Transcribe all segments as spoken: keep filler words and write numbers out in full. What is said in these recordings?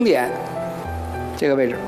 点这个位置，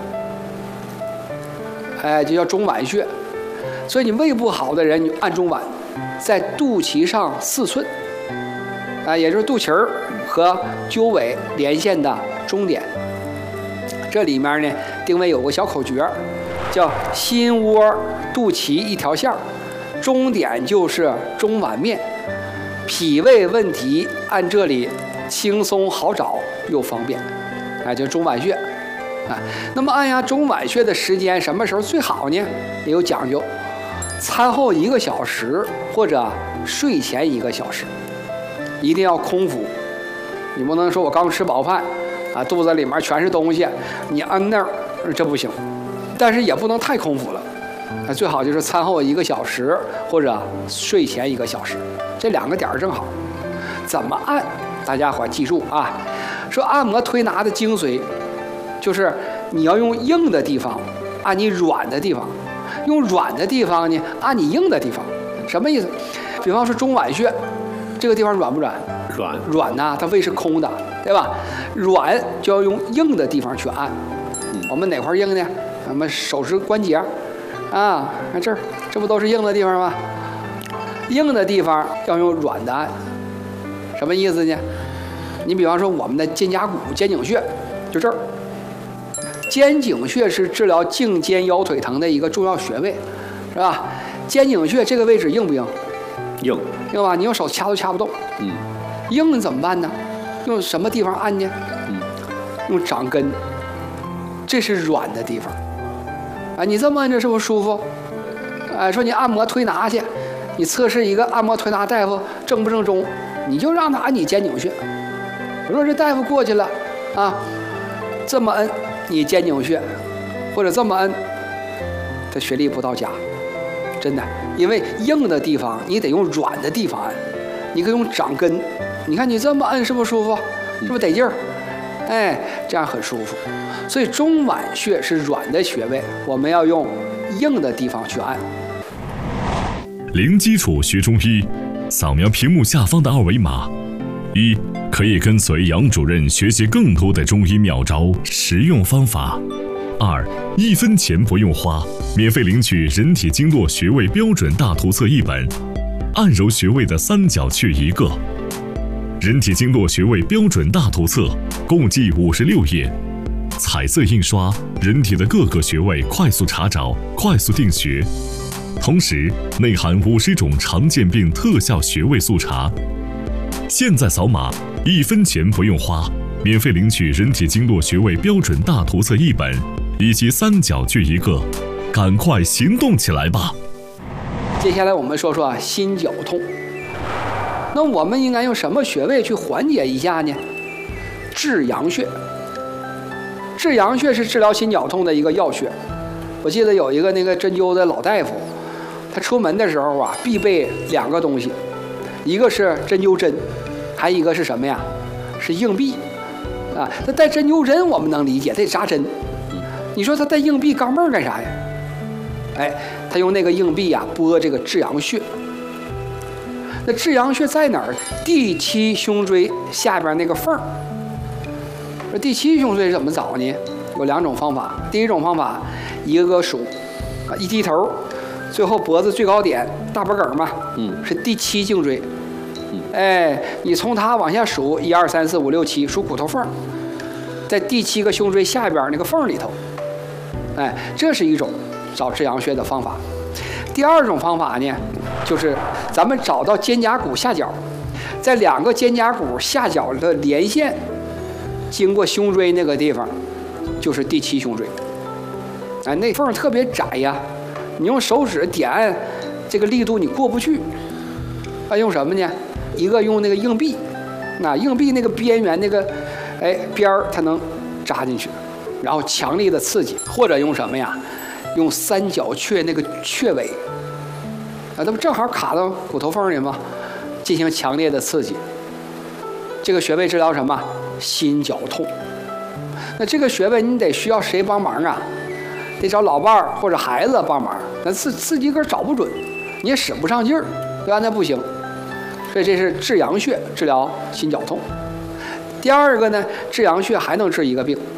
哎，就叫中脘穴。所以你胃不好的人，你按中脘，在肚脐上四寸，啊，也就是肚脐儿和鸠尾连线的中点。这里面呢，定位有个小口诀，叫心窝肚脐一条线，中点就是中脘面。脾胃问题按这里轻松好找又方便，啊，就中脘穴。啊，那么按压中脘穴的时间什么时候最好呢？也有讲究，餐后一个小时或者睡前一个小时，一定要空腹。你不能说我刚吃饱饭，啊，肚子里面全是东西，你按那儿这不行。但是也不能太空腹了，啊，最好就是餐后一个小时或者睡前一个小时，这两个点儿正好。怎么按？大家伙记住啊，说按摩推拿的精髓。就是你要用硬的地方按你软的地方，用软的地方呢按你硬的地方。什么意思？比方说中脘穴这个地方软不软？ 软软呐，它胃是空的，对吧？软就要用硬的地方去按。我们哪块硬呢？我们手指关节啊，看这儿，这不都是硬的地方吗？硬的地方要用软的按。什么意思呢？你比方说我们的肩胛骨、肩颈穴，就这儿。肩颈穴是治疗颈肩腰腿疼的一个重要穴位，是吧？肩颈穴这个位置硬不硬？ 硬， 硬吧？你用手掐都掐不动。 嗯， 硬怎么办呢？用什么地方按呢？ 嗯， 用掌根，这是软的地方。啊，你这么按着是不是舒服？哎，说你按摩推拿去，你测试一个按摩推拿大夫正不正宗，你就让他按你肩颈穴。如果这大夫过去了，啊，这么摁。你肩颈穴，或者这么摁，他穴力不到家，真的，因为硬的地方你得用软的地方按，你可以用掌根，你看你这么摁是不是舒服？是不是得劲儿？哎，这样很舒服。所以中脘穴是软的穴位，我们要用硬的地方去按。 零基础学中医，扫描屏幕下方的二维码。一，可以跟随杨主任学习更多的中医妙招、实用方法。二，一分钱不用花，免费领取人体经络穴位标准大图册一本，按揉穴位的三角穴一个。人体经络穴位标准大图册共计五十六页，彩色印刷，人体的各个穴位快速查找、快速定穴，同时内含五十种常见病特效穴位速查。现在扫码，一分钱不用花，免费领取人体经络穴位标准大图册一本，以及三角穴一个，赶快行动起来吧！ 接下来我们说说啊，心绞痛。那我们应该用什么穴位去缓解一下呢？至阳穴。至阳穴是治疗心绞痛的一个要穴。我记得有一个那个针灸的老大夫，他出门的时候啊，必备两个东西，一个是针灸针。还一个是什么呀？是硬币，啊，他带针灸针我们能理解，得扎针。你说他带硬币钢镚干啥呀？哎，他用那个硬币啊拨这个至阳穴。那至阳穴在哪儿？第七胸椎下边那个缝儿。这第七胸椎怎么找呢？有两种方法。第一种方法，一个个数，啊，一低头，最后脖子最高点大脖梗嘛，嗯，是第七颈椎。哎，你从它往下数，一二三四五六七，数骨头缝，在第七个胸椎下边那个缝里头。哎，这是一种找至阳穴的方法。第二种方法呢，就是咱们找到肩胛骨下角，在两个肩胛骨下角的连线，经过胸椎那个地方，就是第七胸椎。哎，那缝特别窄呀，你用手指点按，这个力度你过不去。啊，用什么呢？一个用那个硬币，那硬币那个边缘那个，哎边儿它能扎进去，然后强力的刺激，或者用什么呀？用三角穴那个穴位，啊，那不正好卡到骨头缝里吗？进行强烈的刺激。这个穴位治疗什么？心绞痛。那这个穴位你得需要谁帮忙啊？得找老伴儿或者孩子帮忙。那自自己个儿找不准，你也使不上劲儿，对吧？那不行。所以这是至阳穴治疗心绞痛。第二个呢，至阳穴还能治一个病，